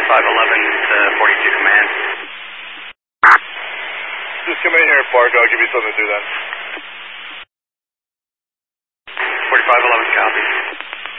to 42 command. Just come in here, Park. I'll give you something to do then. 4511, copy.